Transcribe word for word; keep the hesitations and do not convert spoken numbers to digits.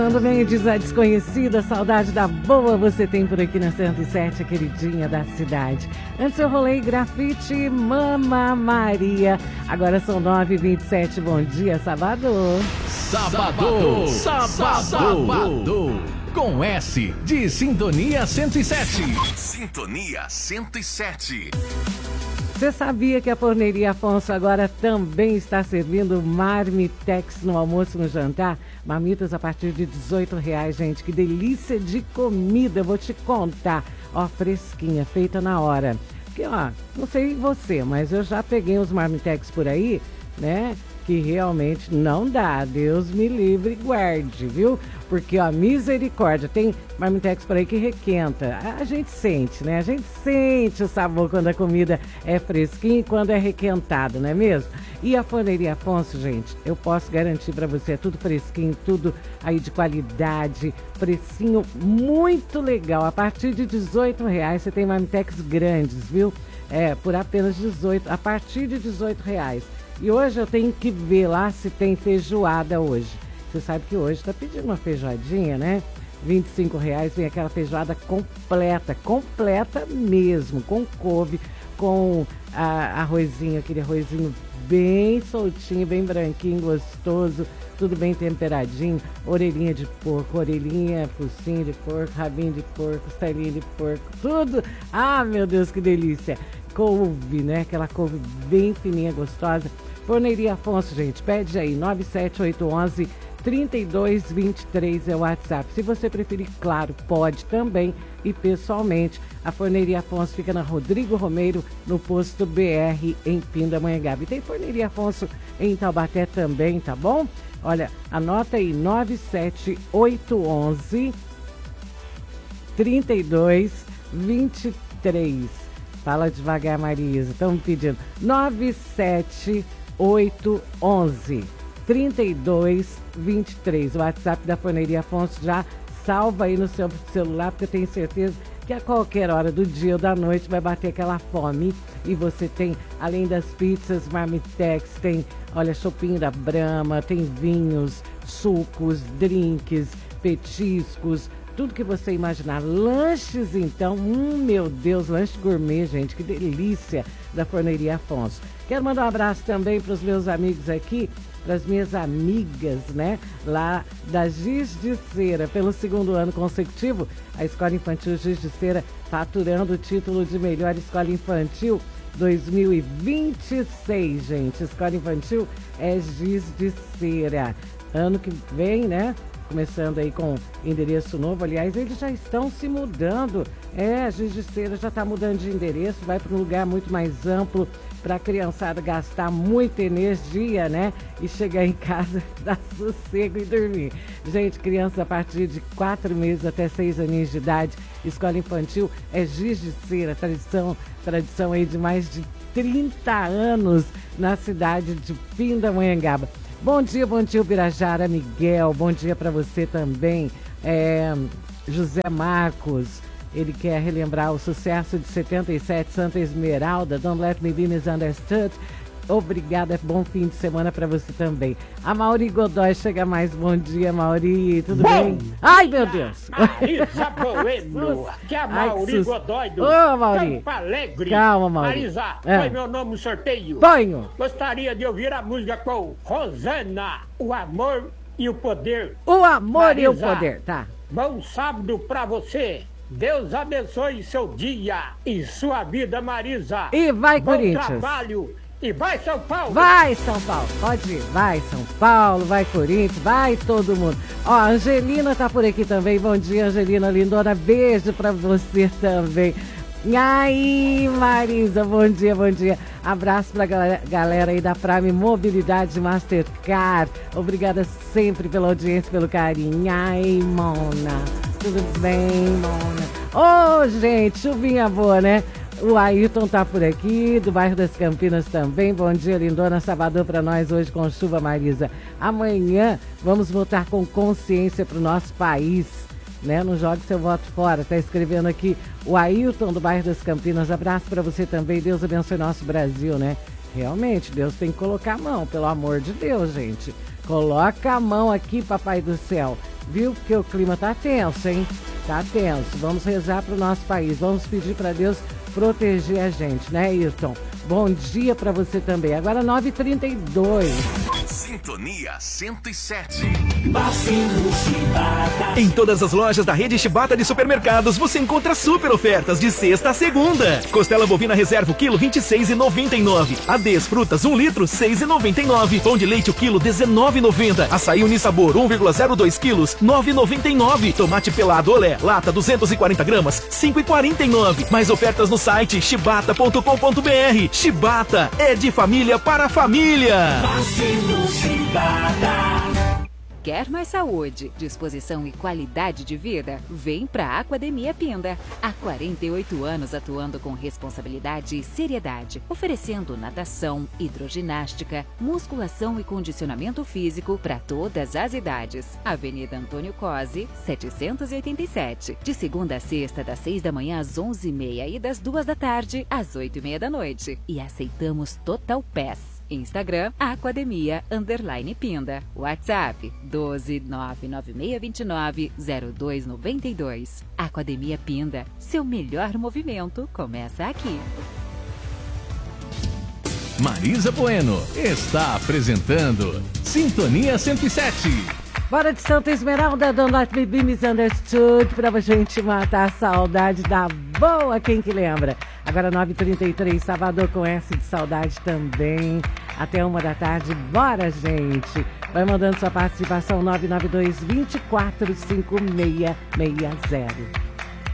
Quando vem diz a desconhecida, saudade da boa você tem por aqui na cento e sete, a queridinha da cidade. Antes eu rolei grafite Mama Maria. Agora são nove e vinte e sete, bom dia, sábado. Sábado, sábado, sábado. Com S de Sintonia cento e sete. Sintonia cento e sete. Você sabia que a Forneria Afonso agora também está servindo marmitex no almoço e no jantar? Marmitas a partir de dezoito reais, gente. Que delícia de comida, eu vou te contar. Ó, fresquinha, feita na hora. Porque, ó, não sei você, mas eu já peguei uns marmitex por aí, né? Que realmente não dá. Deus me livre e guarde, viu? Porque, ó, misericórdia, tem marmitex por aí que requenta. A gente sente, né? A gente sente o sabor quando a comida é fresquinha e quando é requentada, não é mesmo? E a Forneria Afonso, gente, eu posso garantir pra você, é tudo fresquinho, tudo aí de qualidade, precinho muito legal. A partir de dezoito reais você tem marmitex grandes, viu? É, por apenas dezoito, a partir de dezoito reais. E hoje eu tenho que ver lá se tem feijoada hoje. Você sabe que hoje tá pedindo uma feijoadinha, né? vinte e cinco reais vem aquela feijoada completa, completa mesmo, com couve, com a, arrozinho, aquele arrozinho bem soltinho, bem branquinho, gostoso, tudo bem temperadinho, orelhinha de porco, orelhinha, focinho de porco, rabinho de porco, costelinha de porco, tudo. Ah, meu Deus, que delícia! Couve, né? Aquela couve bem fininha, gostosa. Forneria Afonso, gente, pede aí, nove sete oito um um, três dois dois três é o WhatsApp. Se você preferir, claro, pode também e pessoalmente. A Forneria Afonso fica na Rodrigo Romeiro, no posto B R, em Pindamonhangaba. E tem Forneria Afonso em Taubaté também, tá bom? Olha, anota aí, nove sete oito um um, três dois dois três. Fala devagar, Marisa. Estamos pedindo. nove sete oito um um, três dois dois três. O WhatsApp da Forneria Afonso já salva aí no seu celular, porque eu tenho certeza que a qualquer hora do dia ou da noite vai bater aquela fome. E você tem, além das pizzas, marmitex, tem, olha, chopinho da Brahma, tem vinhos, sucos, drinks, petiscos, tudo que você imaginar. Lanches, então, hum, meu Deus, lanche gourmet, gente, que delícia, da Forneria Afonso. Quero mandar um abraço também para os meus amigos aqui, para as minhas amigas, né, lá da Giz de Cera. Pelo segundo ano consecutivo, a Escola Infantil Giz de Cera faturando o título de melhor escola infantil dois mil e vinte e seis, gente. Escola Infantil é Giz de Cera. Ano que vem, né? Começando aí com endereço novo. Aliás, eles já estão se mudando. É, a Giz de Cera já está mudando de endereço, vai para um lugar muito mais amplo, para a criançada gastar muita energia, né? E chegar em casa, dar sossego e dormir. Gente, criança a partir de quatro meses até seis aninhos de idade, escola infantil é Giz de Cera, tradição, tradição aí de mais de trinta anos na cidade de Pindamonhangaba. Bom dia, bom dia, Ubirajara, Miguel, bom dia para você também. É, José Marcos, ele quer relembrar o sucesso de setenta e sete, Santa Esmeralda, Don't Let Me Be Misunderstood. Obrigada, bom fim de semana para você também. A Mauri Godoy chega mais, bom dia, Mauri, tudo bom bem? Ai, meu Deus! Marisa Bueno, que é a Mauri Ai, Godoy do Ô, Mauri. Campo Alegre. Calma, Mauri. Marisa, é. foi meu nome no sorteio. Ponho. Gostaria de ouvir a música com Rosana, O Amor e o Poder. O Amor Marisa, e o Poder, tá. Bom sábado pra você. Deus abençoe seu dia e sua vida, Marisa. E vai, bom Corinthians. Bom trabalho. E vai, São Paulo! Vai, São Paulo! Pode ir. Vai, São Paulo, vai, Corinthians, vai todo mundo. Ó, a Angelina tá por aqui também. Bom dia, Angelina lindona. Beijo pra você também. Ai, Marisa, bom dia, bom dia. Abraço pra galera, galera aí da Prime Mobilidade Mastercard. Obrigada sempre pela audiência, pelo carinho. Ai, Mona. Tudo bem, Mona? Ô, oh, gente, chuvinha boa, né? O Ayrton tá por aqui, do bairro das Campinas também. Bom dia, lindona. Sabadão pra nós hoje com chuva, Marisa. Amanhã vamos votar com consciência pro nosso país, né? Não jogue seu voto fora. Tá escrevendo aqui o Ayrton, do bairro das Campinas. Abraço pra você também. Deus abençoe nosso Brasil, né? Realmente, Deus tem que colocar a mão, pelo amor de Deus, gente. Coloca a mão aqui, papai do céu. Viu? Porque o clima tá tenso, hein? Tá tenso. Vamos rezar pro nosso país. Vamos pedir para Deus proteger a gente, né, Ayrton? Bom dia para você também. Agora nove e trinta e dois. Sintonia cento e sete. Em todas as lojas da rede Shibata de supermercados você encontra super ofertas de sexta a segunda. Costela bovina reserva o quilo vinte e seis reais e noventa e nove centavos. Adês frutas um litro seis reais e noventa e nove centavos. Pão de leite o quilo dezenove reais e noventa centavos. Açaí Unisabor um vírgula zero dois quilos nove reais e noventa e nove centavos. Tomate pelado Olé lata duzentos e quarenta gramas cinco reais e quarenta e nove centavos. Mais ofertas no site shibata ponto com ponto br. Shibata é de família para família. Quer mais saúde, disposição e qualidade de vida? Vem pra Aquademia Pinda. Há quarenta e oito anos atuando com responsabilidade e seriedade, oferecendo natação, hidroginástica, musculação e condicionamento físico para todas as idades. Avenida Antônio Cosi, setecentos e oitenta e sete. De segunda a sexta, das seis da manhã às onze e meia e das duas da tarde às oito e meia da noite. E aceitamos Total Pass. Instagram, Aquademia, underline Pinda. WhatsApp, doze nove nove seis dois nove zero dois nove dois. Aquademia Pinda, seu melhor movimento começa aqui. Marisa Bueno está apresentando Sintonia cento e sete. Bora de Santa Esmeralda, Don't Let Me Be Misunderstood, pra gente matar a saudade da boa, quem que lembra? Agora nove e trinta e três, Salvador com S de saudade também, até uma da tarde, bora gente! Vai mandando sua participação nove nove dois, dois quatro cinco seis seis zero.